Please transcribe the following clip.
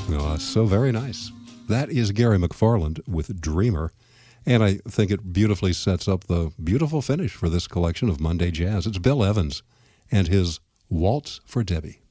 Oh, so very nice. That is Gary McFarland with Dreamer. And I think it beautifully sets up the beautiful finish for this collection of Monday Jazz. It's Bill Evans and his Waltz for Debbie.